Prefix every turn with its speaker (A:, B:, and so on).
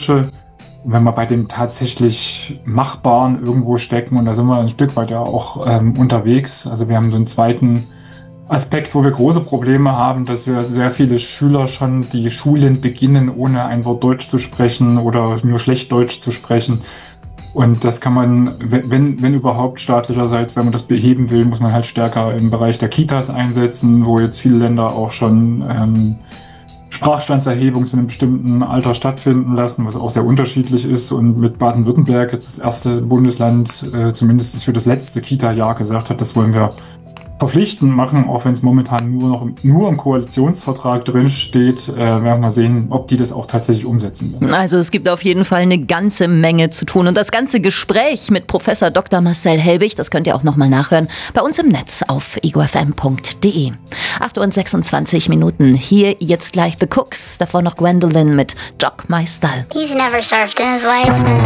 A: Fortschritte. Und wenn wir bei dem tatsächlich Machbaren irgendwo stecken, und da sind wir ein Stück weit ja auch unterwegs. Also wir haben so einen zweiten Aspekt, wo wir große Probleme haben, dass wir sehr viele Schüler schon die Schulen beginnen, ohne ein Wort Deutsch zu sprechen oder nur schlecht Deutsch zu sprechen. Und das kann man, wenn überhaupt staatlicherseits, wenn man das beheben will, muss man halt stärker im Bereich der Kitas einsetzen, wo jetzt viele Länder auch schon Sprachstandserhebung zu einem bestimmten Alter stattfinden lassen, was auch sehr unterschiedlich ist. Und mit Baden-Württemberg jetzt das erste Bundesland, zumindest für das letzte Kita-Jahr, gesagt hat, das wollen wir verpflichtend machen, auch wenn es momentan nur im Koalitionsvertrag drin steht. Werden wir mal sehen, ob die das auch tatsächlich umsetzen werden.
B: Also es gibt auf jeden Fall eine ganze Menge zu tun. Und das ganze Gespräch mit Professor Dr. Marcel Helbig, das könnt ihr auch nochmal nachhören, bei uns im Netz auf egofm.de. 8:26. Hier jetzt gleich The Cooks, davor noch Gwendolyn mit Jock My Style.
C: He's never surfed in his life.